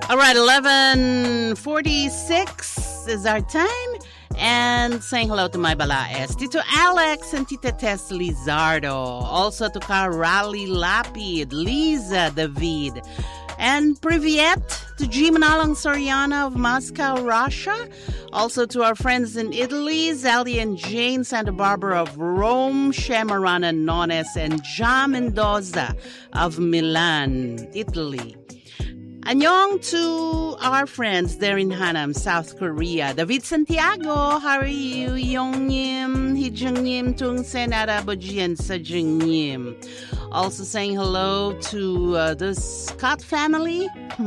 All right, 11:46 is our time. And saying hello to my balaes, Tito Alex and Tita Tess Lizardo. Also to Karali Lapid, Liza David. And Privyet to G. Manalang Soriana of Moscow, Russia. Also to our friends in Italy, Zali and Jane Santa Barbara of Rome, Shemarana Nones, and John Mendoza of Milan, Italy. Annyeong to our friends there in Hanam, South Korea. David Santiago, how are you? Yongnim, Hijungnim, Tung Senara Bojian Sajungnim. Also saying hello to the Scott family.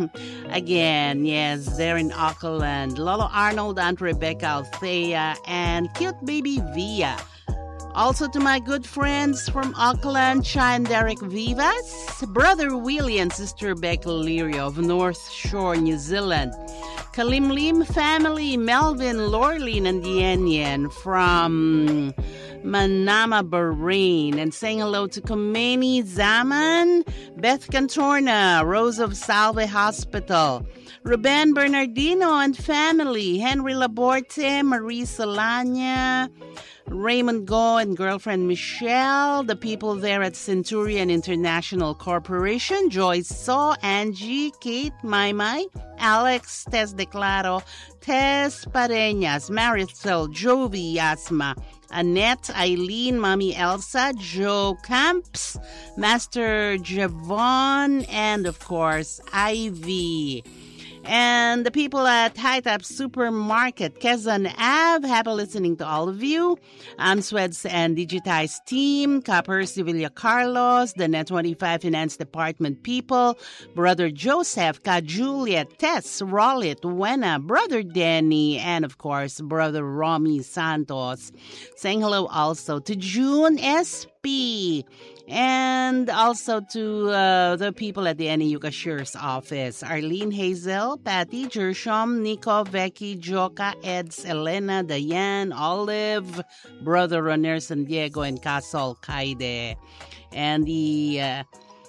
Again, yes, they're in Auckland. Lolo Arnold, Aunt Rebecca Althea, and cute baby Via. Also to my good friends from Auckland, Chai and Derek Vivas, Brother Willie and Sister Becca Leary of North Shore, New Zealand, Kalim Lim family, Melvin, Lorlene, and Yen from Manama, Bahrain, and saying hello to Khomeini Zaman, Beth Cantorna, Rose of Salve Hospital, Ruben Bernardino and family, Henry Laborte, Marie Solana, Raymond Go and girlfriend Michelle, the people there at Centurion International Corporation, Joyce So, Angie, Kate, Mai, Alex, Tess Declaro, Tess Pareñas, Marisol, Jovi, Yasma, Annette, Eileen, Mommy Elsa, Joe Camps, Master Javon, and of course, Ivy. And the people at High Top Supermarket, Quezon Ave, happy listening to all of you. Amsweds and Digitize team, Copper, Sevilla Carlos, the Net25 Finance Department people, Brother Joseph, Ka Juliet, Tess, Rollit, Wena, Brother Danny, and of course, Brother Romy Santos. Saying hello also to June SP. And also to the people at the NAU Cashier's office, Arlene Hazel, Patty, Jershom, Nico, Becky, Joka, Eds, Elena, Diane, Olive, Brother Roner San Diego, and Casol Kaide. And the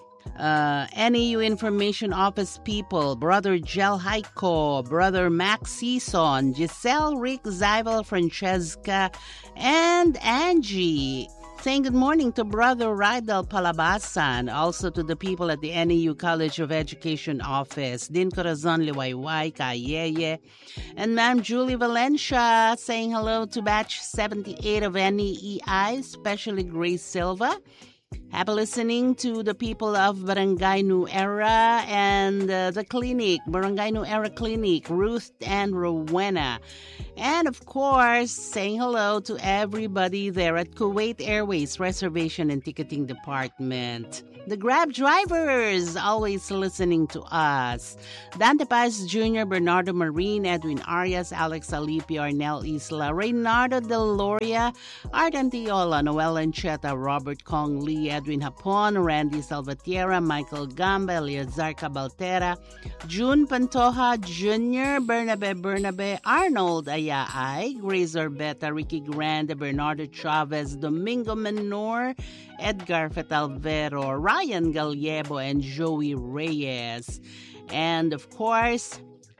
NAU Information Office people, Brother Gel Haiko, Brother Max Sison, Giselle, Rick, Zyvel, Francesca, and Angie. Saying good morning to Brother Rydal Palabasan, also to the people at the NAU College of Education office, Din Corazon Liwayway, Kayeye, and Ma'am Julie Valencia, saying hello to batch 78 of NEEI, especially Grace Silva. Happy listening to the people of Barangay New Era and the clinic, Barangay New Era Clinic, Ruth and Rowena. And of course, saying hello to everybody there at Kuwait Airways Reservation and Ticketing Department. The Grab drivers always listening to us. Dante Paz Jr., Bernardo Marine, Edwin Arias, Alex Alipio, Arnel Isla, Reynardo Deloria, Art Antiola, Noel Ancheta, Robert Kong Lee, Edwin Hapon, Randy Salvatierra, Michael Gamba, Eleazar Cabaltera, June Pantoja Jr., Bernabe, Arnold Ayaay, Grace Orbeta, Ricky Grande, Bernardo Chavez, Domingo Menor, Edgar Fetalvero, Ryan Gallego, and Joey Reyes. And of course,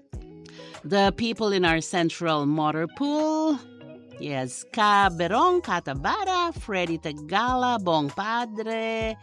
the people in our central motor pool. Yes, Ka Berong, Catabara, Freddy Tagala, Bong Padre,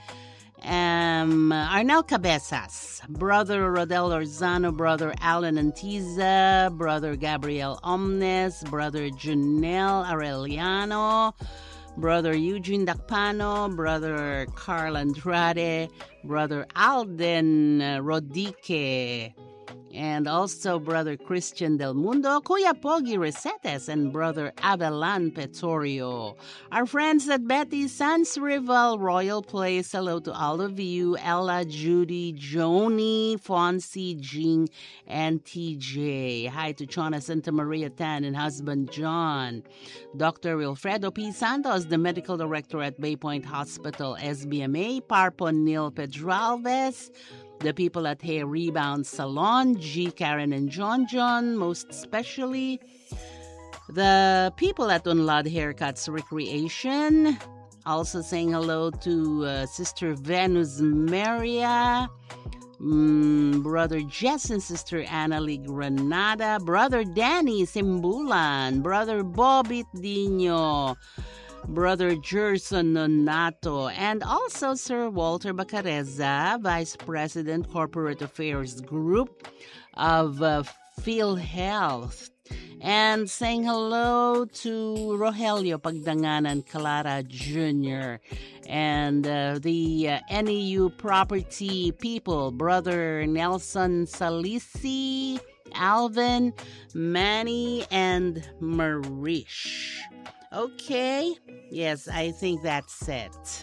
Arnel Cabezas, Brother Rodel Orzano, Brother Alan Antiza, Brother Gabriel Omnes, Brother Junel Arellano, Brother Eugene Dacpano, Brother Carl Andrade, Brother Alden Rodique, and also Brother Christian Del Mundo, Kuya Pogi Resetes, and Brother Avelan Petorio. Our friends at Betty Sans Rival Royal Place, hello to all of you, Ella, Judy, Joni, Fonzie, Jean, and TJ. Hi to Chona Santa Maria Tan and husband John. Dr. Wilfredo P. Santos, the medical director at Bay Point Hospital, SBMA, Parpon Nil Pedralves, the people at Hair Rebound Salon, G, Karen, and John, most especially the people at Unlad Haircuts Recreation. Also saying hello to Sister Venus Maria, Brother Jess and Sister Annalie Granada, Brother Danny Simbulan, Brother Bobit Dino, Brother Gerson Nonato, and also Sir Walter Bacareza, Vice President, Corporate Affairs Group of PhilHealth. And saying hello to Rogelio Pagdanganan Clara Jr. and the NEU property people, Brother Nelson Salisi, Alvin, Manny, and Marish. Okay, yes, I think that's it.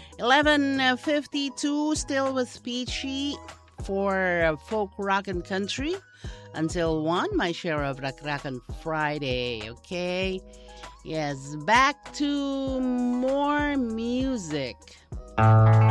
11:52, still with Peachy for Folk Rock and Country. Until 1, my share of Rock on Friday, okay? Yes, back to more music.